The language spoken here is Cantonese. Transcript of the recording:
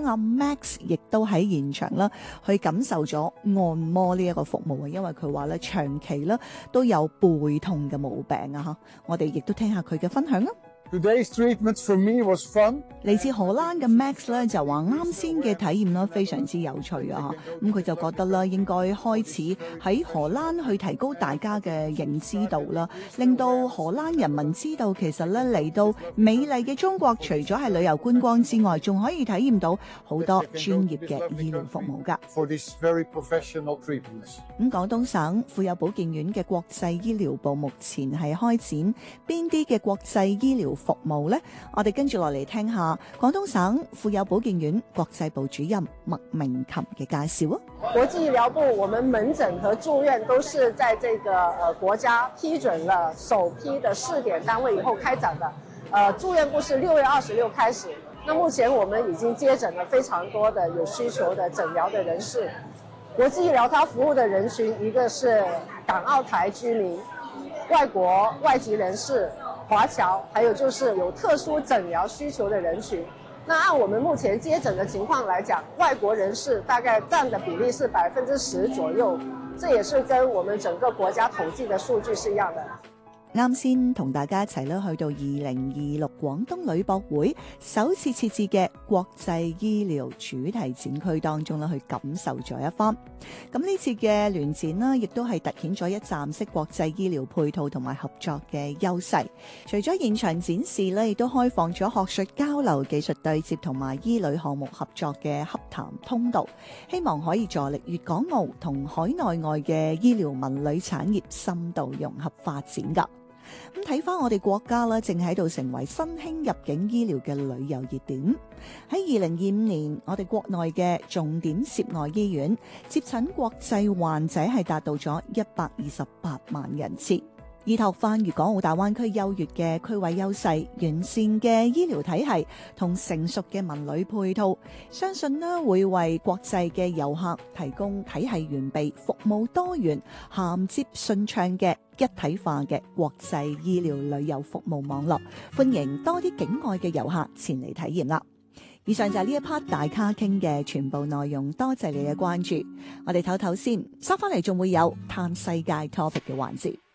阿 Max 亦都喺現場啦，去感受咗按摩呢一個服務啊，因為佢話咧長期咧都有背痛嘅毛病啊嚇，我哋亦都聽下佢嘅分享啊。 Today's treatment for me was fun. 嚟自荷蘭嘅 Max 咧就話啱先嘅體驗咧非常之有趣啊！咁佢就覺得啦，應該開始喺荷蘭去提高大家嘅認知度啦，令到荷蘭人民知道其實咧嚟到美麗嘅中國，除咗係旅遊觀光之外，仲可以體驗到好多專業嘅醫療服務㗎。 For these very professional treatments. 咁廣東省婦幼保健院嘅國際醫療部目前係開展邊啲嘅國際醫療服務呢？我哋跟住落嚟聽下廣東省婦幼保健院國際部主任麥明琴嘅介紹啊。 國際醫療部，我們門診和住院都是在這個國家批准了首批的試點單位以後開展的。住院部是6月26開始。那目前我們已經接診了非常多的有需求的診療的人士。國際醫療它服務的人群，一個是港澳台居民、外國外籍人士、華僑，還有就是有特殊診療需求的人群。那按我們目前接診的情況來講，外國人士大概佔的比例是10%左右，這也是跟我們整個國家統計的數據是一樣的。 啱先同大家一齊咧去到2026廣東旅博會首次設置嘅國際醫療主題展區當中咧，去感受咗一番。咁呢次嘅聯展呢，亦都係凸顯咗一站式國際醫療配套同埋合作嘅優勢。除咗現場展示咧，亦都開放咗學術交流、技術對接同埋醫旅項目合作嘅洽談通道，希望可以助力粵港澳同海內外嘅醫療文旅產業深度融合發展㗎。咁睇翻我哋國家啦，正喺度成為新興入境醫療嘅旅遊熱點。喺2025年，我哋國內嘅重點涉外醫院接診國際患者係達到咗128萬人次。以拓翻粵港澳大灣區優越嘅區位優勢、完善嘅醫療體系同成熟嘅文旅配套，相信呢會為國際嘅遊客提供體系完備、服務多元、銜接順暢嘅一體化嘅國際醫療旅遊服務網絡，歡迎多啲境外嘅遊客前嚟體驗啦。以上就係呢一 part 大咖傾嘅全部內容，多謝你嘅關注。我哋唞唞先，收翻嚟仲會有探世界 topic 嘅環節。